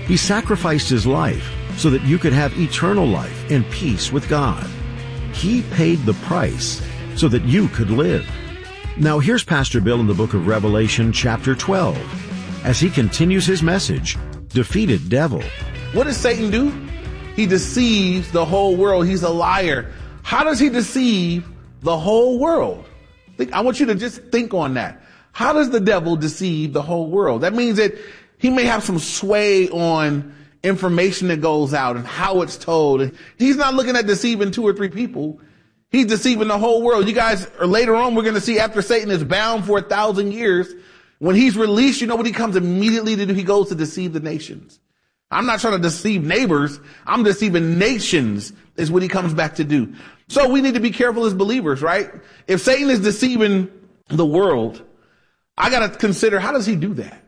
He sacrificed his life so that you could have eternal life and peace with God. He paid the price so that you could live. Now here's Pastor Bill in the book of Revelation chapter 12 as he continues his message, Defeated Devil. What does Satan do? He deceives the whole world. He's a liar. How does he deceive the whole world? I want you to just think on that. How does the devil deceive the whole world? That means that he may have some sway on information that goes out and how it's told. He's not looking at deceiving 2 or 3 people. He's deceiving the whole world. You guys, or later on, we're going to see after Satan is bound for 1,000 years, when he's released, you know what he comes immediately to do? He goes to deceive the nations. I'm not trying to deceive neighbors. I'm deceiving nations is what he comes back to do. So we need to be careful as believers, right? If Satan is deceiving the world, I got to consider, how does he do that?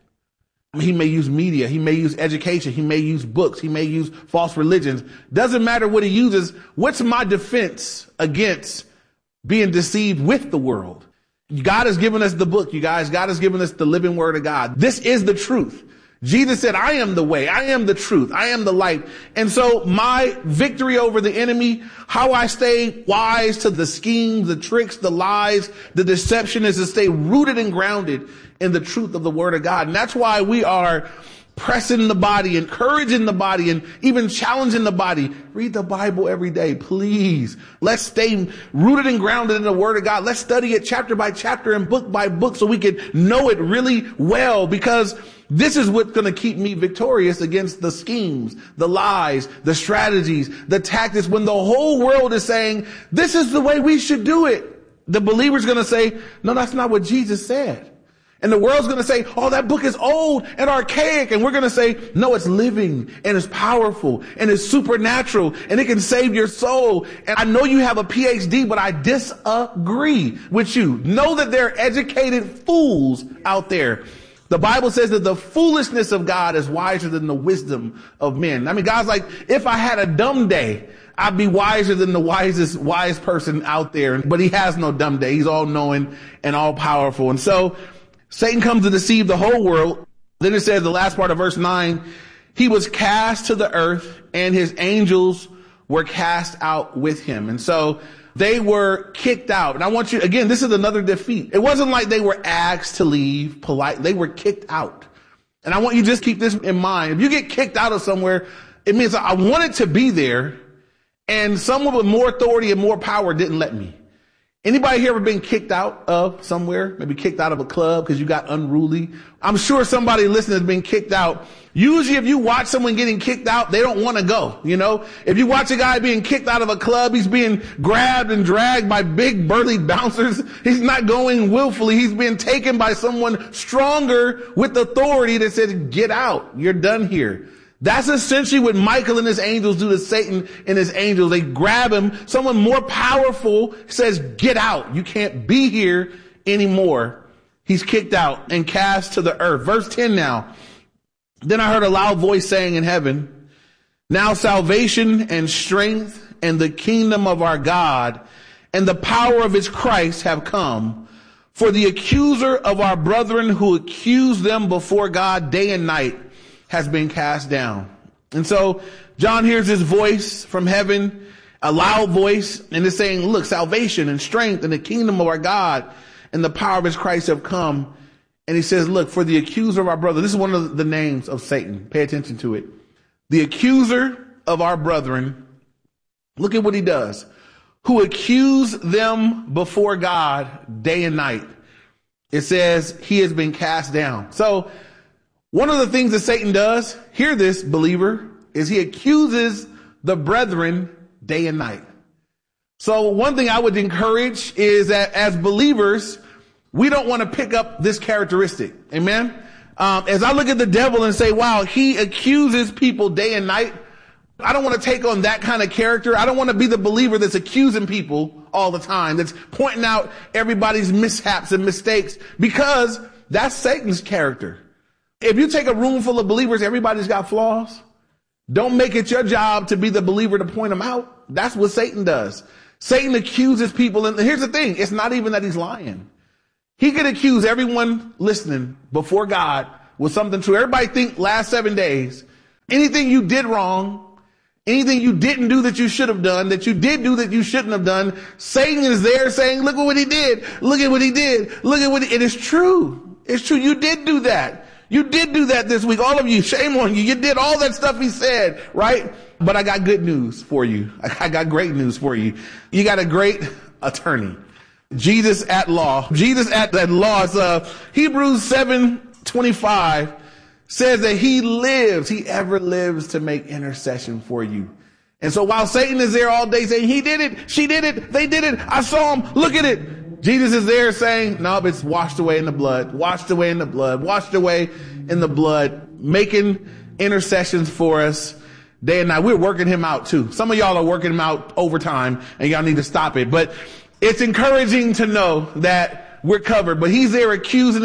He may use media. He may use education. He may use books. He may use false religions. Doesn't matter what he uses. What's my defense against being deceived with the world? God has given us the book, you guys. God has given us the living word of God. This is the truth. Jesus said, I am the way. I am the truth. I am the light. And so my victory over the enemy, how I stay wise to the schemes, the tricks, the lies, the deception, is to stay rooted and grounded in the truth of the word of God. And that's why we are pressing the body, encouraging the body, and even challenging the body. Read the Bible every day, please. Let's stay rooted and grounded in the word of God. Let's study it chapter by chapter and book by book so we can know it really well, because this is what's going to keep me victorious against the schemes, the lies, the strategies, the tactics. When the whole world is saying, this is the way we should do it, the believer's going to say, no, that's not what Jesus said. And the world's going to say, oh, that book is old and archaic. And we're going to say, no, it's living and it's powerful and it's supernatural and it can save your soul. And I know you have a PhD, but I disagree with you. Know that there are educated fools out there. The Bible says that the foolishness of God is wiser than the wisdom of men. I mean, God's like, if I had a dumb day, I'd be wiser than the wise person out there. But he has no dumb day. He's all knowing and all powerful. And so Satan comes to deceive the whole world. Then it says, the last part of verse 9, he was cast to the earth and his angels were cast out with him. And so they were kicked out. And I want you, again, this is another defeat. It wasn't like they were asked to leave polite. They were kicked out. And I want you to just keep this in mind. If you get kicked out of somewhere, it means I wanted to be there and someone with more authority and more power didn't let me. Anybody here ever been kicked out of somewhere? Maybe kicked out of a club because you got unruly? I'm sure somebody listening has been kicked out. Usually if you watch someone getting kicked out, they don't want to go, you know? If you watch a guy being kicked out of a club, he's being grabbed and dragged by big burly bouncers. He's not going willfully. He's being taken by someone stronger with authority that says, get out. You're done here. That's essentially what Michael and his angels do to Satan and his angels. They grab him. Someone more powerful says, get out. You can't be here anymore. He's kicked out and cast to the earth. Verse 10 now. Then I heard a loud voice saying in heaven, now salvation and strength and the kingdom of our God and the power of his Christ have come. For the accuser of our brethren who accused them before God day and night has been cast down. And so John hears this voice from heaven, a loud voice, and it's saying, look, salvation and strength and the kingdom of our God and the power of his Christ have come. And he says, look, for the accuser of our brother, this is one of the names of Satan. Pay attention to it. The accuser of our brethren, look at what he does, who accuse them before God day and night. It says he has been cast down. So one of the things that Satan does, hear this, believer, is he accuses the brethren day and night. So one thing I would encourage is that as believers, we don't want to pick up this characteristic. Amen. As I look at the devil and say, wow, he accuses people day and night, I don't want to take on that kind of character. I don't want to be the believer that's accusing people all the time, that's pointing out everybody's mishaps and mistakes, because that's Satan's character. If you take a room full of believers, everybody's got flaws. Don't make it your job to be the believer to point them out. That's what Satan does. Satan accuses people. And here's the thing. It's not even that he's lying. He could accuse everyone listening before God with something true. Everybody think last 7 days, Anything you did wrong, anything you didn't do that you should have done, that you did do that you shouldn't have done, Satan is there saying, look at what he did. Look at what he did. Look at what it is true. It's true. You did do that. You did do that this week. All of you, shame on you. You did all that stuff he said, right? But I got good news for you. I got great news for you. You got a great attorney. Jesus at law. Jesus at law. Hebrews 7:25 says that he ever lives to make intercession for you. And so while Satan is there all day saying, he did it, she did it, they did it, I saw him, look at it. Jesus is there saying, no, it's washed away in the blood, washed away in the blood, washed away in the blood, making intercessions for us day and night. We're working him out too. Some of y'all are working him out overtime and y'all need to stop it. But it's encouraging to know that we're covered. But he's there accusing,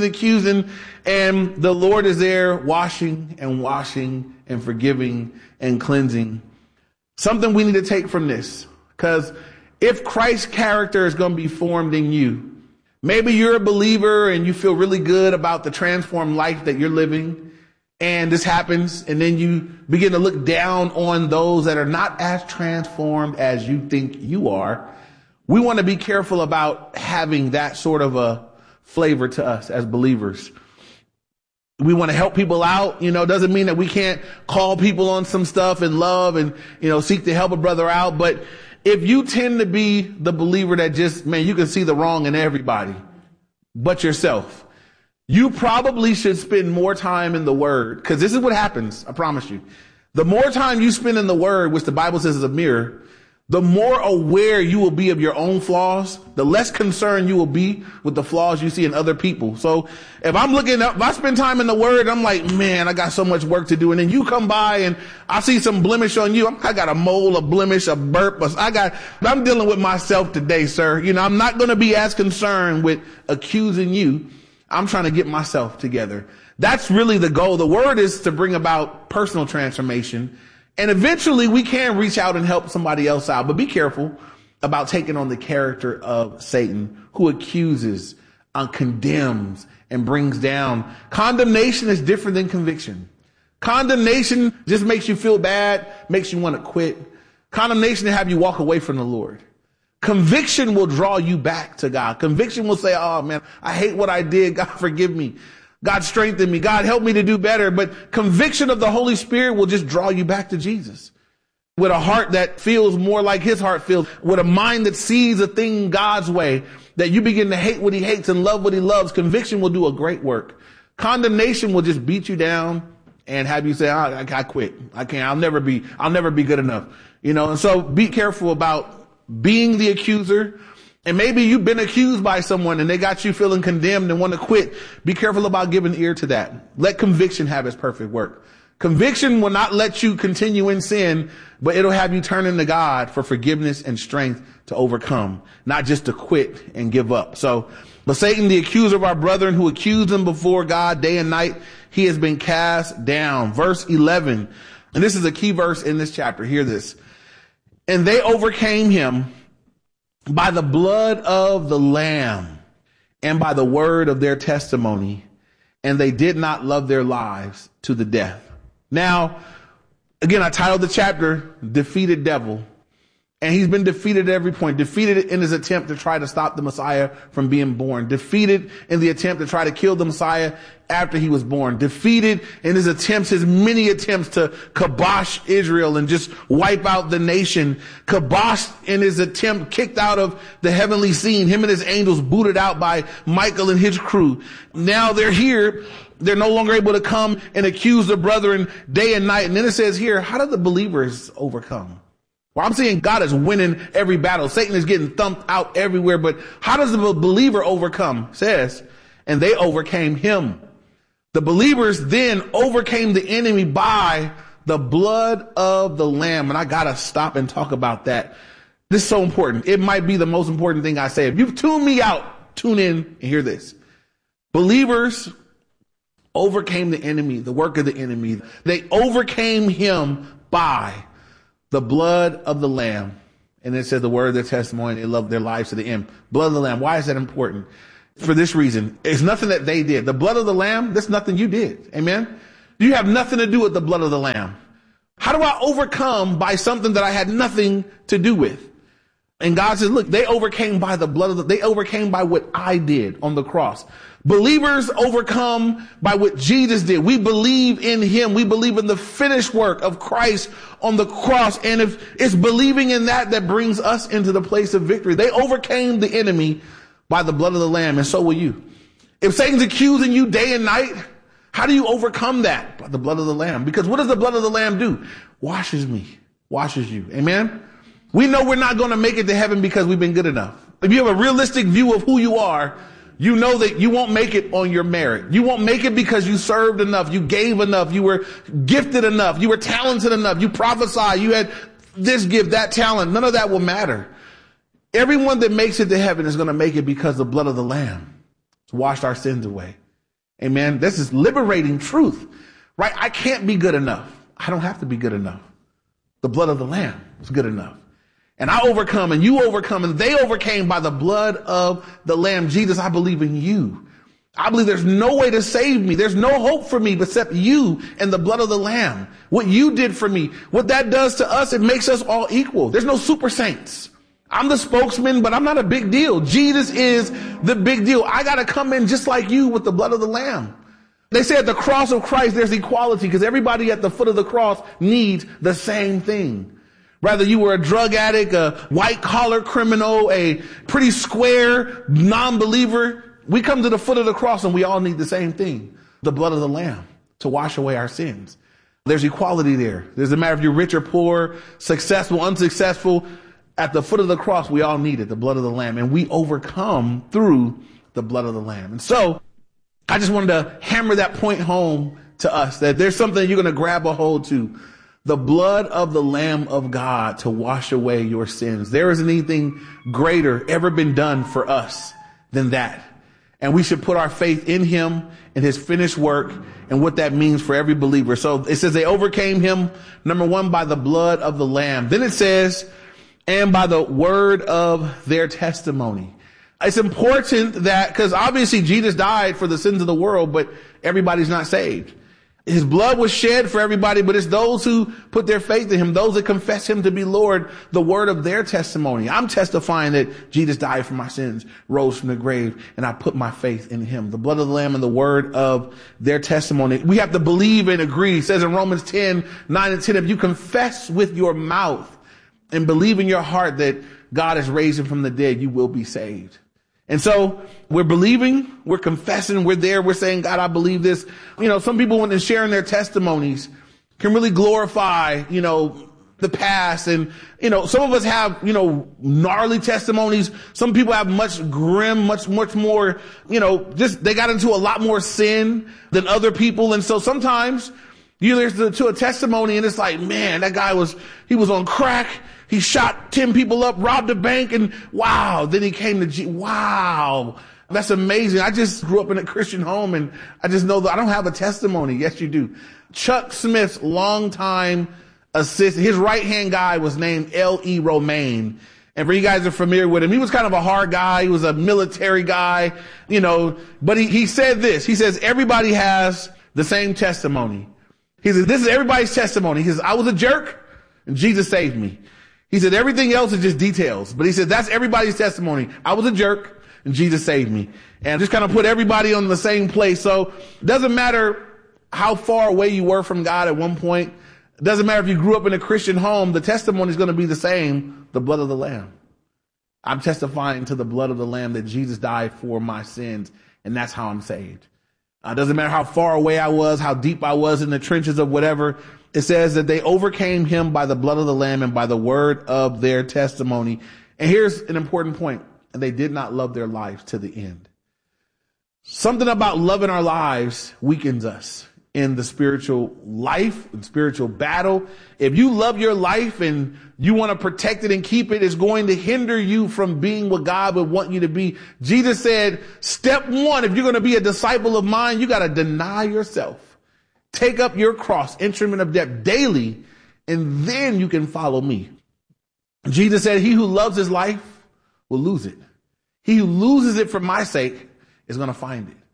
and the Lord is there washing and forgiving and cleansing. Something we need to take from this, because if Christ's character is going to be formed in you, maybe you're a believer and you feel really good about the transformed life that you're living, and this happens, and then you begin to look down on those that are not as transformed as you think you are. We want to be careful about having that sort of a flavor to us as believers. We want to help people out. Doesn't mean that we can't call people on some stuff and love and, seek to help a brother out. But if you tend to be the believer that just, you can see the wrong in everybody but yourself, you probably should spend more time in the Word, because this is what happens. I promise you. The more time you spend in the Word, which the Bible says is a mirror, the more aware you will be of your own flaws, the less concerned you will be with the flaws you see in other people. So if I spend time in the Word, I'm like, man, I got so much work to do. And then you come by and I see some blemish on you. I got a mole, a blemish, a burp. I'm dealing with myself today, sir. I'm not going to be as concerned with accusing you. I'm trying to get myself together. That's really the goal. The Word is to bring about personal transformation. And eventually we can reach out and help somebody else out. But be careful about taking on the character of Satan, who accuses, condemns, and brings down. Condemnation is different than conviction. Condemnation just makes you feel bad, makes you want to quit. Condemnation will have you walk away from the Lord. Conviction will draw you back to God. Conviction will say, oh man, I hate what I did. God, forgive me. God, strengthen me. God, help me to do better. But conviction of the Holy Spirit will just draw you back to Jesus. With a heart that feels more like his heart feels, with a mind that sees a thing God's way, that you begin to hate what he hates and love what he loves. Conviction will do a great work. Condemnation will just beat you down and have you say, I quit. I can't. I'll never be good enough. And so be careful about being the accuser. And maybe you've been accused by someone and they got you feeling condemned and want to quit. Be careful about giving ear to that. Let conviction have its perfect work. Conviction will not let you continue in sin, but it'll have you turn to God for forgiveness and strength to overcome, not just to quit and give up. But Satan, the accuser of our brethren, who accused them before God day and night, he has been cast down. Verse 11. And this is a key verse in this chapter. Hear this. And they overcame him by the blood of the Lamb and by the word of their testimony, and they did not love their lives to the death. Now, again, I titled the chapter, Defeated Devil. And he's been defeated at every point. Defeated in his attempt to try to stop the Messiah from being born. Defeated in the attempt to try to kill the Messiah after he was born. Defeated in his many attempts to kibosh Israel and just wipe out the nation. Kiboshed in his attempt, kicked out of the heavenly scene. Him and his angels booted out by Michael and his crew. Now they're here. They're no longer able to come and accuse the brethren day and night. And then it says here, how do the believers overcome? Well, I'm saying God is winning every battle. Satan is getting thumped out everywhere. But how does the believer overcome? It says, and they overcame him. The believers then overcame the enemy by the blood of the Lamb. And I got to stop and talk about that. This is so important. It might be the most important thing I say. If you've tuned me out, tune in and hear this. Believers overcame the enemy, the work of the enemy. They overcame him by the blood of the Lamb. And it says the word of their testimony, they love their lives to the end. Blood of the Lamb. Why is that important? For this reason. It's nothing that they did. The blood of the Lamb, that's nothing you did. Amen. You have nothing to do with the blood of the Lamb. How do I overcome by something that I had nothing to do with? And God says, look, they overcame by the blood of they overcame by what I did on the cross. Believers overcome by what Jesus did. We believe in him. We believe in the finished work of Christ on the cross. And if it's believing in that brings us into the place of victory. They overcame the enemy by the blood of the Lamb, and so will you. If Satan's accusing you day and night, how do you overcome that? By the blood of the Lamb. Because what does the blood of the Lamb do? Washes me, washes you. Amen? We know we're not going to make it to heaven because we've been good enough. If you have a realistic view of who you are, you know that you won't make it on your merit. You won't make it because you served enough, you gave enough, you were gifted enough, you were talented enough, you prophesied, you had this gift, that talent. None of that will matter. Everyone that makes it to heaven is going to make it because the blood of the Lamb has washed our sins away. Amen. This is liberating truth, right? I can't be good enough. I don't have to be good enough. The blood of the Lamb is good enough. And I overcome and you overcome and they overcame by the blood of the Lamb. Jesus, I believe in you. I believe there's no way to save me. There's no hope for me except you and the blood of the Lamb. What you did for me, what that does to us, it makes us all equal. There's no super saints. I'm the spokesman, but I'm not a big deal. Jesus is the big deal. I got to come in just like you with the blood of the Lamb. They say at the cross of Christ, there's equality because everybody at the foot of the cross needs the same thing. Whether you were a drug addict, a white collar criminal, a pretty square non-believer, we come to the foot of the cross and we all need the same thing. The blood of the Lamb to wash away our sins. There's equality there. Doesn't matter if you're rich or poor, successful, unsuccessful. At the foot of the cross, we all need it, the blood of the Lamb. And we overcome through the blood of the Lamb. And so I just wanted to hammer that point home to us that there's something you're going to grab a hold to. The blood of the Lamb of God to wash away your sins. There isn't anything greater ever been done for us than that. And we should put our faith in him and his finished work and what that means for every believer. So it says they overcame him, number one, by the blood of the Lamb. Then it says, and by the word of their testimony. It's important that, because obviously Jesus died for the sins of the world, but everybody's not saved. His blood was shed for everybody, but it's those who put their faith in him, those that confess him to be Lord, the word of their testimony. I'm testifying that Jesus died for my sins, rose from the grave, and I put my faith in him. The blood of the Lamb and the word of their testimony. We have to believe and agree. It says in Romans 10:9-10, if you confess with your mouth and believe in your heart that God has raised him from the dead, you will be saved. And so we're believing, we're confessing, we're there, we're saying, God, I believe this. You know, some people when they're sharing their testimonies can really glorify, the past. And, some of us have, gnarly testimonies. Some people have much grim, much more, they got into a lot more sin than other people. And so sometimes you listen to a testimony and it's like, man, that guy he was on crack. He shot 10 people up, robbed a bank, and wow. Then he came to wow. That's amazing. I just grew up in a Christian home and I just know that I don't have a testimony. Yes, you do. Chuck Smith's longtime assistant, his right-hand guy was named L.E. Romaine. And for you guys that are familiar with him, he was kind of a hard guy. He was a military guy, but he said this. He says, everybody has the same testimony. He says, this is everybody's testimony. He says, I was a jerk and Jesus saved me. He said, everything else is just details. But he said, that's everybody's testimony. I was a jerk and Jesus saved me. And just kind of put everybody on the same place. So it doesn't matter how far away you were from God at one point. It doesn't matter if you grew up in a Christian home. The testimony is going to be the same. The blood of the Lamb. I'm testifying to the blood of the Lamb that Jesus died for my sins. And that's how I'm saved. It doesn't matter how far away I was, how deep I was in the trenches of whatever. It says that they overcame him by the blood of the Lamb and by the word of their testimony. And here's an important point. And they did not love their lives to the end. Something about loving our lives weakens us in the spiritual life, in spiritual battle. If you love your life and you want to protect it and keep it, it's going to hinder you from being what God would want you to be. Jesus said, step one, if you're going to be a disciple of mine, you got to deny yourself. Take up your cross, instrument of death daily, and then you can follow me. Jesus said, he who loves his life will lose it. He who loses it for my sake is going to find it.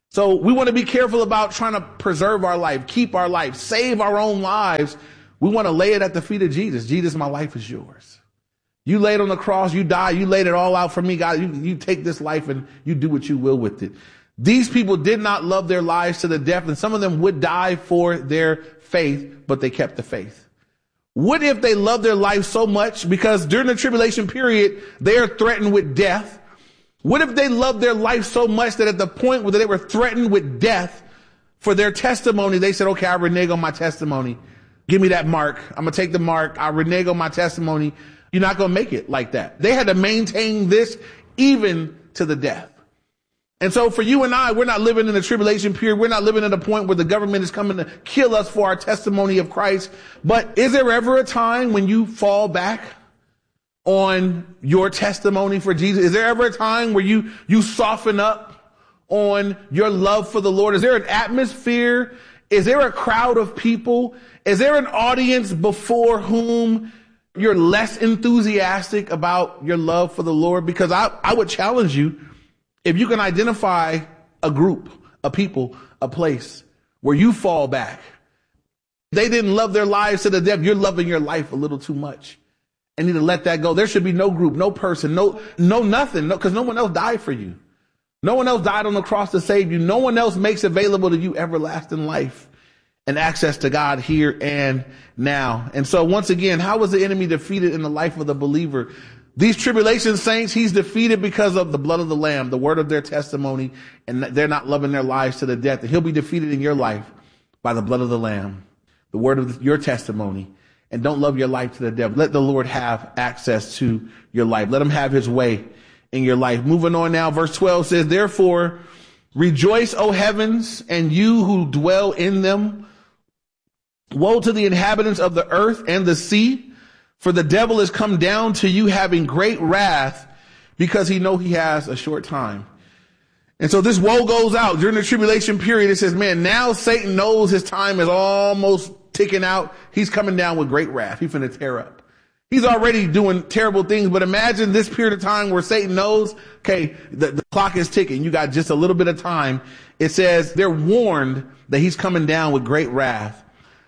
So we want to be careful about trying to preserve our life, keep our life, save our own lives. We want to lay it at the feet of Jesus. Jesus, my life is yours. You laid on the cross, you died, you laid it all out for me, God. You take this life and you do what you will with it. These people did not love their lives to the death, and some of them would die for their faith, but they kept the faith. What if they loved their life so much because during the tribulation period, they are threatened with death? What if they loved their life so much that at the point where they were threatened with death for their testimony, they said, okay, I renege on my testimony. Give me that mark. I'm going to take the mark. I renege on my testimony. You're not going to make it like that. They had to maintain this even to the death. And so for you and I, we're not living in the tribulation period. We're not living at a point where the government is coming to kill us for our testimony of Christ. But is there ever a time when you fall back on your testimony for Jesus? Is there ever a time where you soften up on your love for the Lord? Is there an atmosphere? Is there a crowd of people? Is there an audience before whom you're less enthusiastic about your love for the Lord? Because I would challenge you, if you can identify a group, a people, a place where you fall back, they didn't love their lives to the death. You're loving your life a little too much. I need to let that go. There should be no group, no person, no nothing, because no one else died for you. No one else died on the cross to save you. No one else makes available to you everlasting life and access to God here and now. And so once again, how was the enemy defeated in the life of the believer? These tribulation saints, he's defeated because of the blood of the Lamb, the word of their testimony, and they're not loving their lives to the death. And he'll be defeated in your life by the blood of the Lamb, the word of your testimony. And don't love your life to the death. Let the Lord have access to your life. Let him have his way in your life. Moving on now, verse 12 says, therefore, rejoice, O heavens, and you who dwell in them. Woe to the inhabitants of the earth and the sea. For the devil has come down to you having great wrath because he knows he has a short time. And so this woe goes out during the tribulation period. It says, man, now Satan knows his time is almost ticking out. He's coming down with great wrath. He's finna tear up. He's already doing terrible things, but imagine this period of time where Satan knows, okay, the clock is ticking. You got just a little bit of time. It says they're warned that he's coming down with great wrath.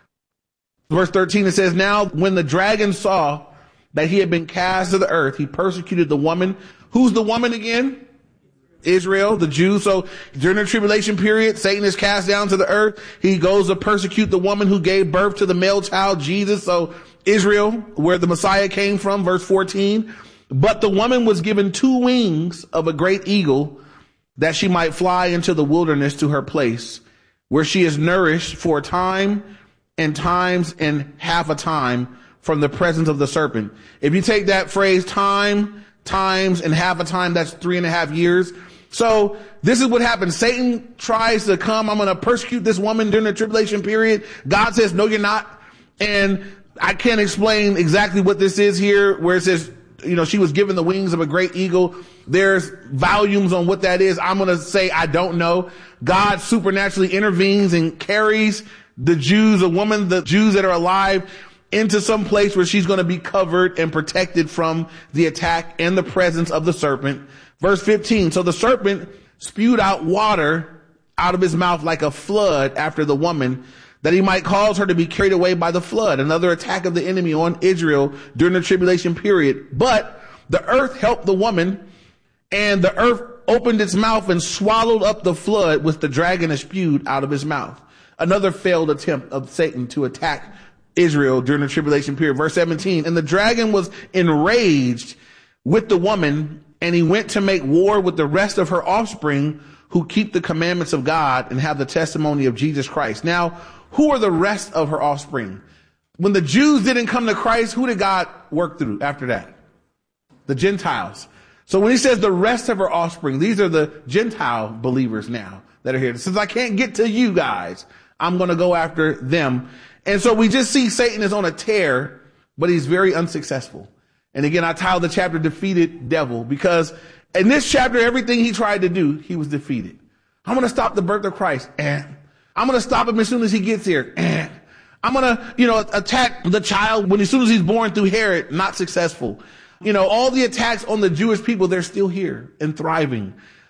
Verse 13, it says, now when the dragon saw that he had been cast to the earth, he persecuted the woman. Who's the woman again? Israel, the Jews. So during the tribulation period, Satan is cast down to the earth. He goes to persecute the woman who gave birth to the male child, Jesus. So Israel, where the Messiah came from, verse 14. But the woman was given 2 wings of a great eagle that she might fly into the wilderness to her place, where she is nourished for a time and times and half a time from the presence of the serpent. If you take that phrase, time, times, and half a time, that's 3.5 years. So this is what happens. Satan tries to come. I'm going to persecute this woman during the tribulation period. God says, no, you're not. And I can't explain exactly what this is here, where it says, she was given the wings of a great eagle. There's volumes on what that is. I'm going to say, I don't know. God supernaturally intervenes and carries the Jews that are alive into some place where she's going to be covered and protected from the attack and the presence of the serpent. Verse 15. So the serpent spewed out water out of his mouth like a flood after the woman, that he might cause her to be carried away by the flood. Another attack of the enemy on Israel during the tribulation period. But the earth helped the woman, and the earth opened its mouth and swallowed up the flood which the dragon had spewed out of his mouth. Another failed attempt of Satan to attack Israel during the tribulation period. Verse 17, and the dragon was enraged with the woman, and he went to make war with the rest of her offspring who keep the commandments of God and have the testimony of Jesus Christ. Now, who are the rest of her offspring? When the Jews didn't come to Christ, who did God work through after that? The Gentiles. So when he says the rest of her offspring, these are the Gentile believers now that are here. Since I can't get to you guys, I'm going to go after them. And so we just see Satan is on a tear, but he's very unsuccessful. And again, I titled the chapter Defeated Devil, because in this chapter, everything he tried to do, he was defeated. I'm going to stop the birth of Christ. I'm going to stop him as soon as he gets here. I'm going to, attack the child as soon as he's born through Herod. Not successful. All the attacks on the Jewish people, they're still here and thriving.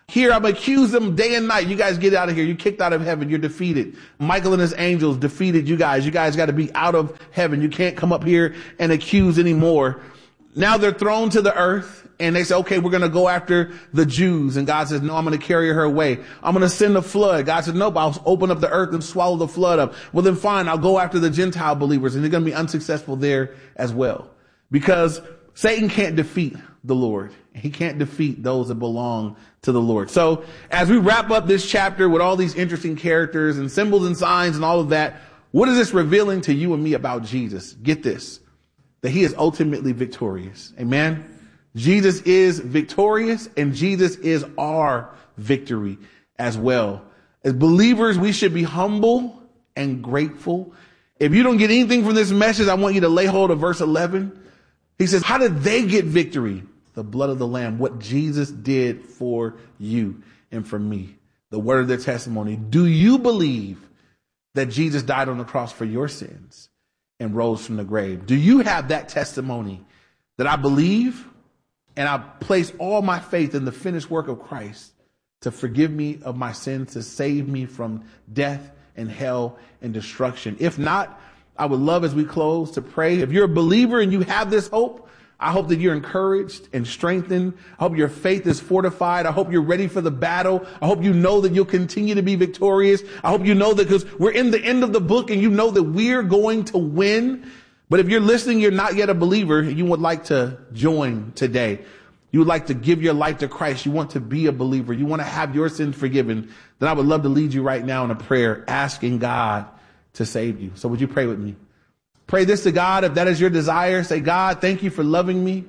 Here, I'm accused them day and night. You guys get out of here. You're kicked out of heaven. You're defeated. Michael and his angels defeated you guys. You guys got to be out of heaven. You can't come up here and accuse anymore. Now they're thrown to the earth and they say, okay, we're going to go after the Jews. And God says, no, I'm going to carry her away. I'm going to send a flood. God said, nope, I'll open up the earth and swallow the flood up. Well, then fine, I'll go after the Gentile believers, and they're going to be unsuccessful there as well, because Satan can't defeat the Lord. He can't defeat those that belong to the Lord. So as we wrap up this chapter with all these interesting characters and symbols and signs and all of that, what is this revealing to you and me about Jesus? Get this, that he is ultimately victorious. Amen. Jesus is victorious, and Jesus is our victory as well. As believers, we should be humble and grateful. If you don't get anything from this message, I want you to lay hold of verse 11. He says, how did they get victory? The blood of the Lamb, what Jesus did for you and for me, the word of their testimony. Do you believe that Jesus died on the cross for your sins and rose from the grave? Do you have that testimony that I believe and I place all my faith in the finished work of Christ to forgive me of my sins, to save me from death and hell and destruction? If not, I would love, as we close, to pray. If you're a believer and you have this hope, I hope that you're encouraged and strengthened. I hope your faith is fortified. I hope you're ready for the battle. I hope you know that you'll continue to be victorious. I hope you know that, because we're in the end of the book and you know that we're going to win. But if you're listening, you're not yet a believer, and you would like to join today, you would like to give your life to Christ, you want to be a believer, you want to have your sins forgiven, then I would love to lead you right now in a prayer asking God to save you. So would you pray with me? Pray this to God. If that is your desire, say, God, thank you for loving me.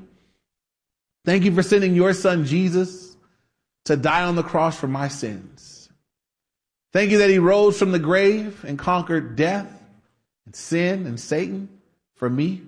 Thank you for sending your son, Jesus, to die on the cross for my sins. Thank you that he rose from the grave and conquered death and sin and Satan for me.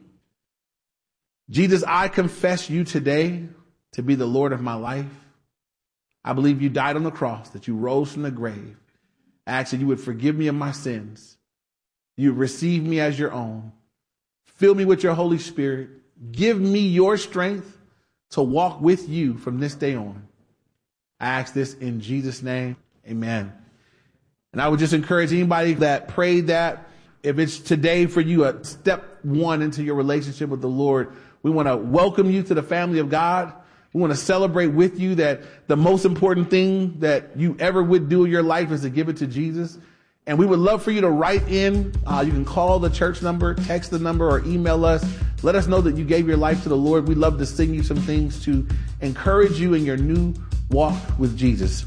Jesus, I confess you today to be the Lord of my life. I believe you died on the cross, that you rose from the grave. I ask that you would forgive me of my sins. You receive me as your own. Fill me with your Holy Spirit. Give me your strength to walk with you from this day on. I ask this in Jesus' name. Amen. And I would just encourage anybody that prayed that, if it's today for you a step one into your relationship with the Lord, we want to welcome you to the family of God. We want to celebrate with you that the most important thing that you ever would do in your life is to give it to Jesus. And we would love for you to write in. You can call the church number, text the number, or email us. Let us know that you gave your life to the Lord. We'd love to sing you some things to encourage you in your new walk with Jesus.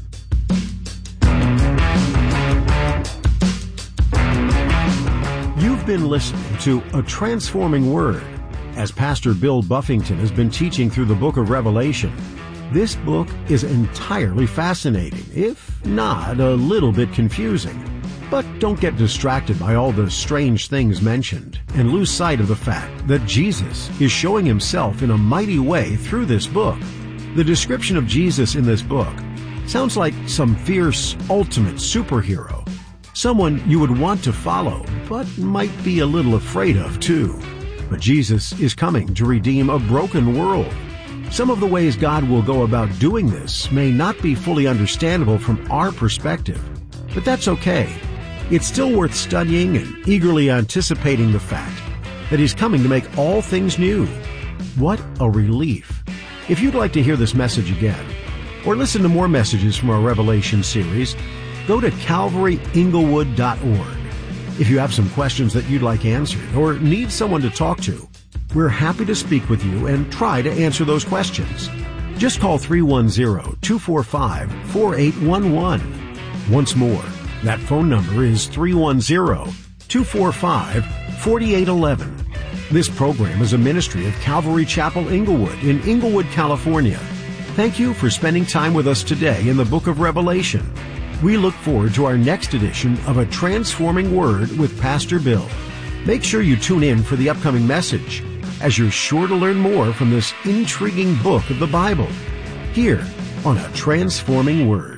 You've been listening to A Transforming Word, as Pastor Bill Buffington has been teaching through the book of Revelation. This book is entirely fascinating, if not a little bit confusing. But don't get distracted by all the strange things mentioned and lose sight of the fact that Jesus is showing himself in a mighty way through this book. The description of Jesus in this book sounds like some fierce, ultimate superhero, someone you would want to follow, but might be a little afraid of too. But Jesus is coming to redeem a broken world. Some of the ways God will go about doing this may not be fully understandable from our perspective, but that's okay. It's still worth studying and eagerly anticipating the fact that he's coming to make all things new. What a relief. If you'd like to hear this message again, or listen to more messages from our Revelation series, go to calvaryinglewood.org. If you have some questions that you'd like answered or need someone to talk to, we're happy to speak with you and try to answer those questions. Just call 310-245-4811. Once more, that phone number is 310-245-4811. This program is a ministry of Calvary Chapel Inglewood in Inglewood, California. Thank you for spending time with us today in the book of Revelation. We look forward to our next edition of A Transforming Word with Pastor Bill. Make sure you tune in for the upcoming message, as you're sure to learn more from this intriguing book of the Bible, here on A Transforming Word.